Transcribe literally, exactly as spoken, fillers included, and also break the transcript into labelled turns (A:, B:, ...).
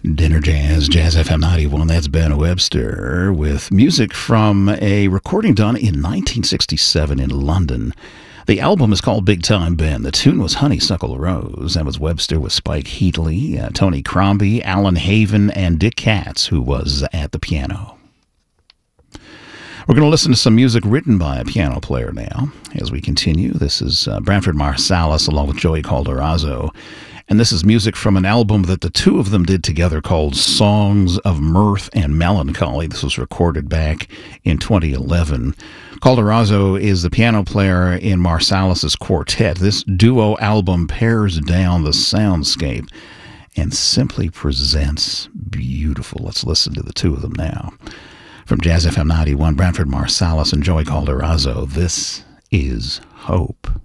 A: Dinner Jazz, Jazz F M ninety-one, that's Ben Webster with music from a recording done in nineteen sixty-seven in London. The album is called Big Time Ben. The tune was Honeysuckle Rose. That was Webster with Spike Heatley, uh, Tony Crombie, Alan Haven, and Dick Katz, who was at the piano. We're going to listen to some music written by a piano player now as we continue. This is uh, Branford Marsalis along with Joey Calderazzo. And this is music from an album that the two of them did together called Songs of Mirth and Melancholy. This was recorded back in twenty eleven. Calderazzo is the piano player in Marsalis' quartet. This duo album pares down the soundscape and simply presents beautiful. Let's listen to the two of them now. From Jazz F M ninety-one, Branford Marsalis and Joey Calderazzo, this is Hope.